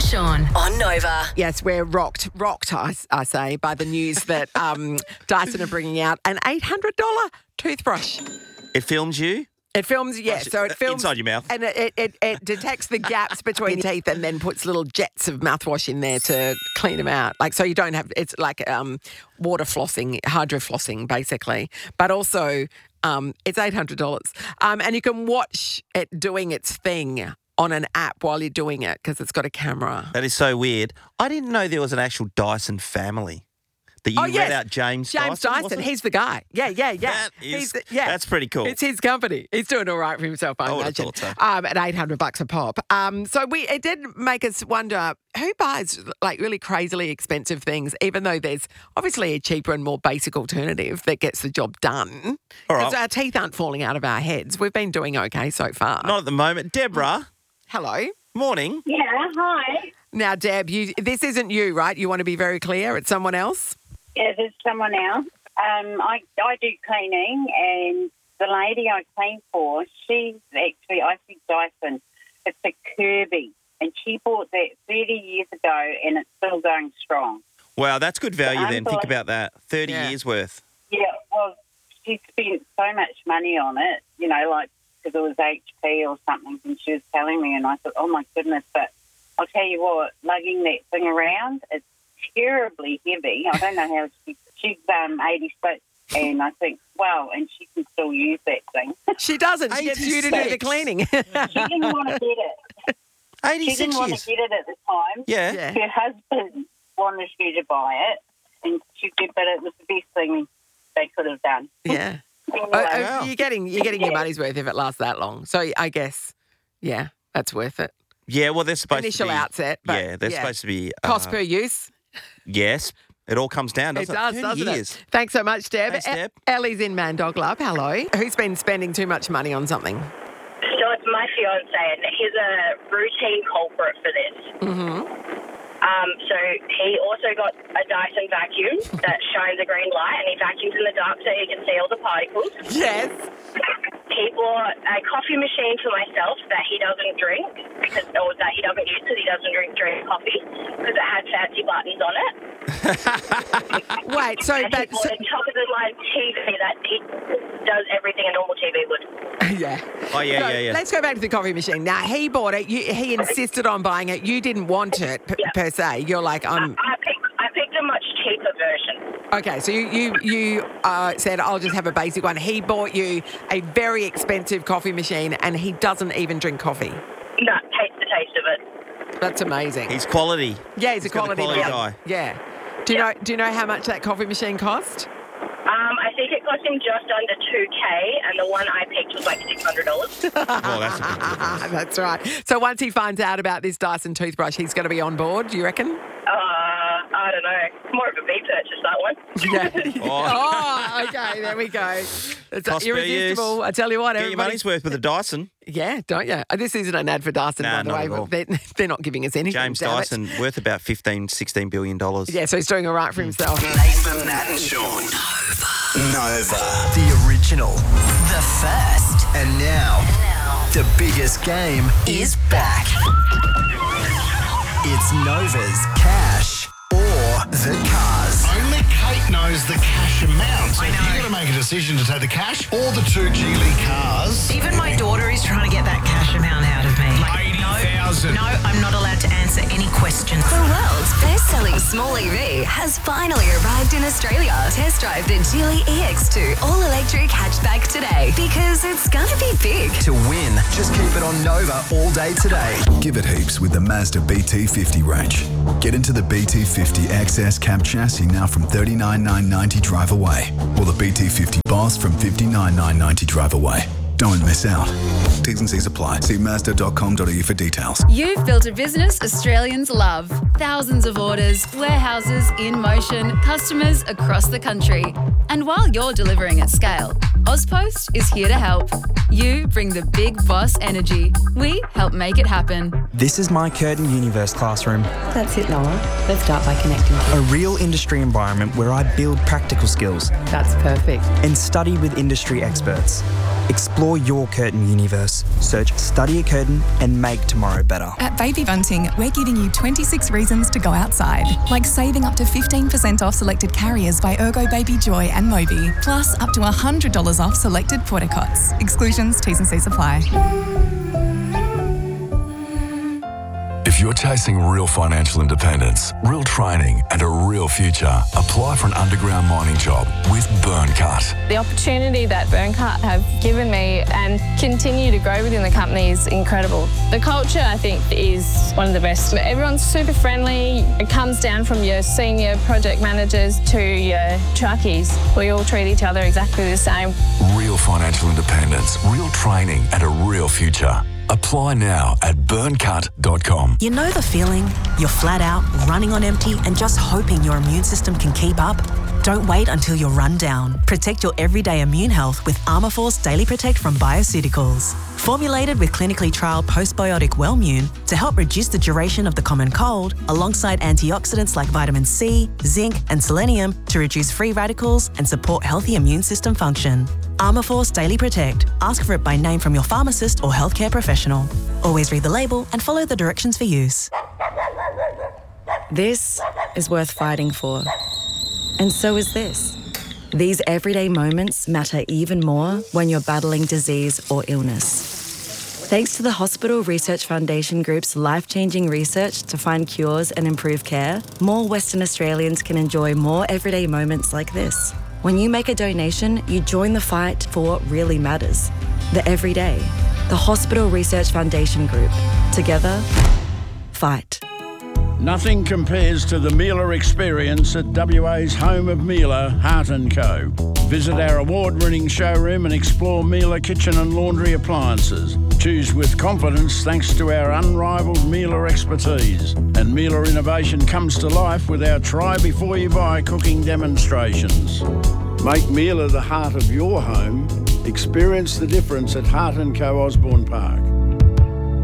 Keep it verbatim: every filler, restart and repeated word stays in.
Sean on Nova. Yes, we're rocked, rocked, I, I say, by the news that um, Dyson are bringing out an eight hundred dollars toothbrush. It films you? It films, yeah, so it films... Inside your mouth. And it, it, it, it detects the gaps between teeth and then puts little jets of mouthwash in there to clean them out. Like, so you don't have... It's like um, water flossing, hydro flossing, basically. But also, um, it's eight hundred dollars. Um, and you can watch it doing its thing on an app while you're doing it because it's got a camera. That is so weird. I didn't know there was an actual Dyson family. That you Oh, read yes. out James, James Dyson, Dyson, wasn't it? he's the guy. Yeah, yeah, yeah. That is- He's the- yeah. that's pretty cool. It's his company. He's doing all right for himself, I, I would've imagine. thought so. Um, at eight hundred bucks a pop. Um, so we it did make us wonder who buys like really crazily expensive things, even though there's obviously a cheaper and more basic alternative that gets the job done. All right. Because our teeth aren't falling out of our heads. We've been doing okay so far. Not at the moment. Deborah, Hello. morning. Yeah, hi. Now, Deb, you this isn't you, right? You want to be very clear. It's someone else. Yeah, there's someone else. Um, I, I do cleaning, and the lady I clean for, she's actually, I think Dyson, it's a Kirby, and she bought that thirty years ago, and it's still going strong. Wow, that's good value then. Think about that. thirty Yeah. years worth. Yeah, well, she spent so much money on it, you know, like, because it was H P or something, and she was telling me, and I thought, oh, my goodness, but I'll tell you what, lugging that thing around, it's terribly heavy. I don't know how she, she's um, eighty-six, and I think, wow, and she can still use that thing. She doesn't. She gets you to do the eighty-six. cleaning. She didn't want to get it. She eighty-six didn't want years. to get it at the time. Yeah. Yeah. Her husband wanted her to buy it, and she said, but it was the best thing they could have done. Yeah. Anyway, Oh, oh, Wow. you're getting you're getting your Yeah. money's worth if it lasts that long. So I guess, yeah, that's worth it. Yeah, well, they're supposed Initial to be... outset, but yeah, they're yeah. supposed to be... uh, Cost per use. Yes. It all comes down, It doesn't it? does, thirty doesn't years. it? Thanks so much, Deb. Thanks, Deb. E- Ellie's in Mandoglub. Hello. Who's been spending too much money on something? So it's my fiance, and he's a routine culprit for this. Mm-hmm. Um, so he also got a Dyson vacuum that shines a green light, and he vacuums in the dark so he can see all the particles. Yes. He bought a coffee machine for myself that he doesn't drink, because or that he doesn't use because he doesn't drink drink coffee, because it had fancy buttons on it. Wait, so And but he bought so, a top-of-the-line T V that he does everything a normal T V would. yeah. Oh, yeah, So yeah, yeah. Let's go back to the coffee machine. Now he bought it. You, he insisted on buying it. You didn't want it p- Yeah. per se. You're like, I'm I picked, I picked a much cheaper version. okay. So you you you uh, said I'll just have a basic one. He bought you a very expensive coffee machine, and he doesn't even drink coffee. No, taste the taste of it. That's amazing. He's quality. Yeah, he's, He's a got the quality, quality man. guy. Yeah. Do you know? Do you know how much that coffee machine cost? Um, I think it cost him just under two K, and the one I picked was like six hundred dollars. Oh, that's a big difference. That's right. So once he finds out about this Dyson toothbrush, he's going to be on board. Do you reckon? Uh, I don't know. More of a big purchase, that one. Yeah. Oh. oh, okay. There we go. It's Cost per irresistible. use. I tell you what, Get your everybody. money's worth with a Dyson. Yeah, don't you? This isn't an ad for Dyson, Nah, by the not way. at all. But they're, they're not giving us anything. James damn it. Dyson, worth about fifteen, sixteen billion dollars. Yeah, so he's doing all right for himself. Nathan, Nat and Sean. Nova. Nova. The original. The first. And now, Now. the biggest game Is back. It's Nova's Cash or the Cars. Only Kate knows the cash amount. So you've got to make a decision to take the cash or the two Geely cars. Even my daughter is trying to get that cash amount out of me. eighty thousand. No, I'm not allowed to answer any questions. The world's best-selling small E V has finally arrived in Australia. Test drive the Geely E X two all-electric hatchback today because it's gonna be big. To win, just keep it on Nova all day today. Give it heaps with the Mazda B T fifty range. Get into the B T fifty X S cab chassis now from thirty-nine thousand nine hundred ninety drive away, or the B T fifty Boss from fifty-nine thousand nine hundred ninety drive away. Don't miss out. T's and C's apply. See mazda dot com dot a u for details. You've built a business Australians love. Thousands of orders, warehouses in motion, customers across the country. And while you're delivering at scale, Ozpost is here to help. You bring the big boss energy. We help make it happen. This is my Curtin Universe classroom, That's it, Noah. Let's start by connecting. a real industry environment where I build practical skills That's perfect. and study with industry experts. Explore your Curtin universe. Search Study at Curtin and make tomorrow better. At Baby Bunting, we're giving you twenty-six reasons to go outside, like saving up to fifteen percent off selected carriers by Ergo Baby Joy and Moby, plus up to one hundred dollars off selected portacots. Exclusions, T's and C's apply. If you're chasing real financial independence, real training and a real future, apply for an underground mining job with Burncut. The opportunity that Burncut have given me and continue to grow within the company is incredible. The culture, I think, is one of the best. Everyone's super friendly. It comes down from your senior project managers to your truckies. We all treat each other exactly the same. Real financial independence, real training and a real future. Apply now at burncut dot com. You know the feeling? You're flat out, running on empty, and just hoping your immune system can keep up? Don't wait until you're run down. Protect your everyday immune health with Armourforce Daily Protect from Bioceuticals. Formulated with clinically trialled postbiotic Wellmune to help reduce the duration of the common cold, alongside antioxidants like vitamin C, zinc, and selenium to reduce free radicals and support healthy immune system function. Armourforce Daily Protect. Ask for it by name from your pharmacist or healthcare professional. Always read the label and follow the directions for use. This is worth fighting for. And so is this. These everyday moments matter even more when you're battling disease or illness. Thanks to the Hospital Research Foundation Group's life-changing research to find cures and improve care, more Western Australians can enjoy more everyday moments like this. When you make a donation, you join the fight for what really matters. The everyday. The Hospital Research Foundation Group. Together, fight. Nothing compares to the Miele experience at W A's home of Miele, Hart and Co. Visit our award-winning showroom and explore Miele kitchen and laundry appliances. Choose with confidence thanks to our unrivaled Miele expertise. And Miele innovation comes to life with our try before you buy cooking demonstrations. Make Miele the heart of your home. Experience the difference at Hart and Co Osborne Park.